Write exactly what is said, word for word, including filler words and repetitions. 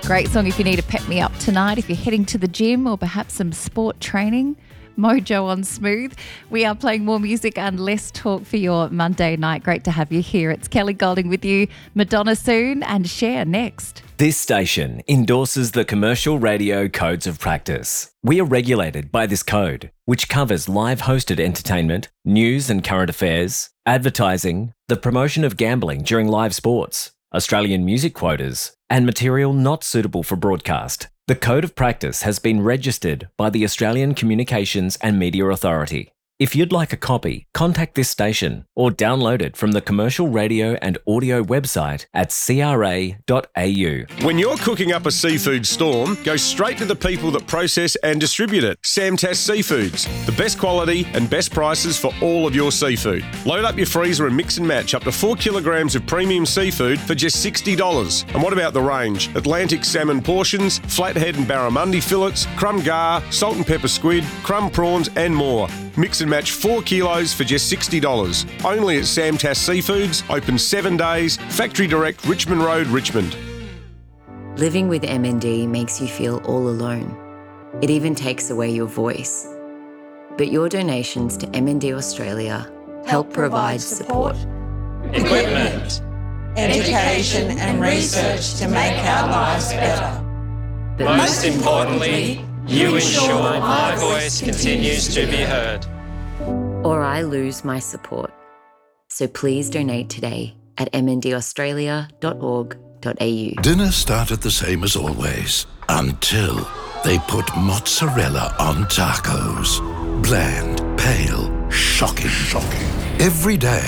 Great song if you need to pep me up tonight, if you're heading to the gym or perhaps some sport training. Mojo on Smooth. We are playing more music and less talk for your Monday night. Great to have you here. It's Kelly Golding with you. Madonna soon and Cher next. This station endorses the Commercial Radio Codes of Practice. We are regulated by this code, which covers live hosted entertainment, news and current affairs, advertising, the promotion of gambling during live sports, Australian music quotas, and material not suitable for broadcast. The Code of Practice has been registered by the Australian Communications and Media Authority. If you'd like a copy, contact this station or download it from the Commercial Radio and Audio website at c r a dot a u. When you're cooking up a seafood storm, go straight to the people that process and distribute it. Samtas Seafoods, the best quality and best prices for all of your seafood. Load up your freezer and mix and match up to four kilograms of premium seafood for just sixty dollars. And what about the range? Atlantic salmon portions, flathead and barramundi fillets, crumb gar, salt and pepper squid, crumb prawns and more. Mix and match four kilos for just sixty dollars. Only at Samtas Seafoods, open seven days, Factory Direct, Richmond Road, Richmond. Living with M N D makes you feel all alone. It even takes away your voice. But your donations to M N D Australia help provide support, equipment, education and research to make our lives better. But most importantly, you ensure my voice continues to be heard. Or I lose my support. So please donate today at m n d australia dot org dot a u. Dinner started the same as always, until they put mozzarella on tacos. Bland, pale, shocking, shocking. Every day